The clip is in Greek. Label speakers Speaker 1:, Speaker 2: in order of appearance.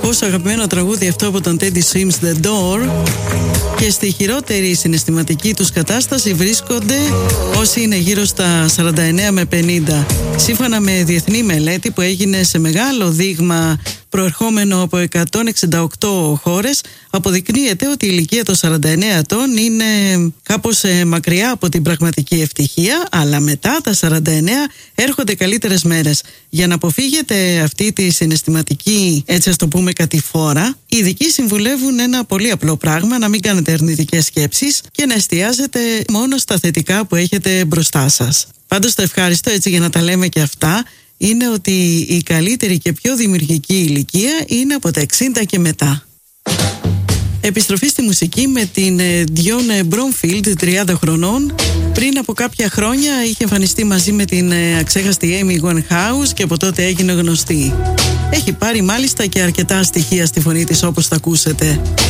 Speaker 1: πόσο αγαπημένο τραγούδι αυτό από τον Teddy Swims, The Door. Και στη χειρότερη συναισθηματική τους κατάσταση βρίσκονται όσοι είναι γύρω στα 49 με 50. Σύμφωνα με διεθνή μελέτη που έγινε σε μεγάλο δείγμα προερχόμενο από 168 χώρες, αποδεικνύεται ότι η ηλικία των 49 ετών είναι κάπως μακριά από την πραγματική ευτυχία, αλλά μετά τα 49 έρχονται καλύτερες μέρες. Για να αποφύγετε αυτή τη συναισθηματική, έτσι ας το πούμε, κατηφόρα, οι ειδικοί συμβουλεύουν ένα πολύ απλό πράγμα: να μην κάνετε αρνητικές σκέψεις και να εστιάζετε μόνο στα θετικά που έχετε μπροστά σας. Πάντως το ευχάριστο, έτσι για να τα λέμε και αυτά, είναι ότι η καλύτερη και πιο δημιουργική ηλικία είναι από τα 60 και μετά. Επιστροφή στη μουσική με την Dionne Bromfield, 30 χρονών. Πριν από κάποια χρόνια είχε εμφανιστεί μαζί με την αξέχαστη Amy Winehouse και από τότε έγινε γνωστή. Έχει πάρει μάλιστα και αρκετά στοιχεία στη φωνή της, όπως θα ακούσετε.